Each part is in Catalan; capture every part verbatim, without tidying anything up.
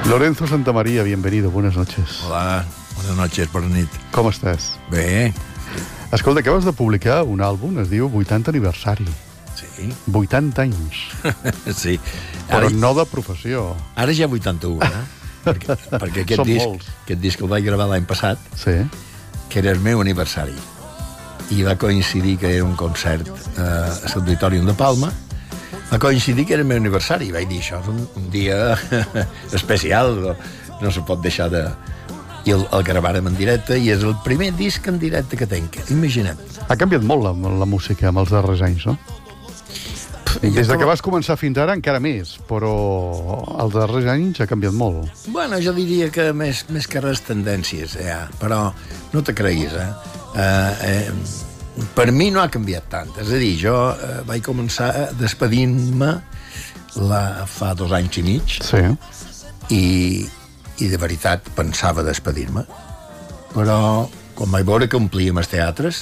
Lorenzo Santamaría, bienvenido, buenas noches. Hola, buenas noches, bona nit. Com estàs? Bé. Escolta, acabes de publicar un àlbum, es diu vuitanta aniversari. Sí. vuitanta anys. Sí. Però Ara, no de professió. ara ja vuitanta-u, eh? perquè perquè aquest, Són disc, molts. aquest disc el vaig gravar l'any passat, Sí. que era el meu aniversari. I va coincidir que era un concert eh, a l'Auditorium de Palma. Va coincidir que era el meu aniversari. I vaig dir, això és un, un dia especial, no, no se pot deixar de... I el, el gravàrem en directe, i és el primer disc en directe que tenc. Imagina't. Ha canviat molt la, la música amb els darrers anys, no? Des de que vas començar fins ara encara més, però els darrers anys ha canviat molt. Bueno, jo diria que més, més que res tendències, ja. Però no te creguis, eh? Uh, eh? Per mi no ha canviat tant. És a dir, jo uh, vaig començar despedint-me la, fa dos anys i mig, Sí. i, i de veritat pensava despedir-me. Però quan vaig veure que omplíem els teatres,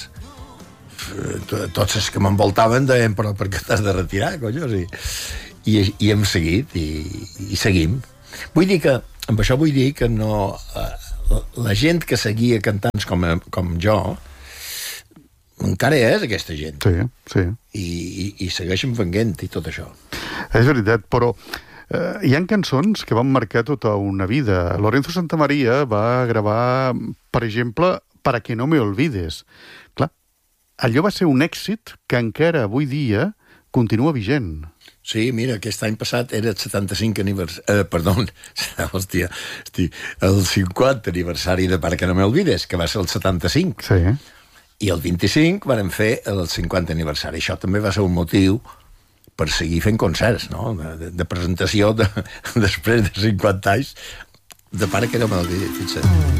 tots els que m'envoltaven deien, però per què t'has de retirar, collons? I, i, i hem seguit, i, i seguim. Vull dir que, amb això vull dir que no... La, la gent que seguia cantants com, com jo, encara és aquesta gent. Sí, sí. I, i, i segueixen venguent i tot això. És veritat, però eh, hi ha cançons que van marcar tota una vida. Lorenzo Santamaría va gravar, per exemple, Para que no me olvides. Clar, allò va ser un èxit que encara avui dia continua vigent. Sí, mira, aquest any passat era el setanta-cinc aniversari... Eh, perdó, hòstia, hosti, el cinquanta aniversari de Para que no me olvides, que va ser el setanta-cinc. Sí. I el vint-i-cinc vàrem fer el cinquanta aniversari. Això també va ser un motiu per seguir fent concerts, no? De, de presentació de, després de cinquanta anys de Para que no me olvides, fixa't.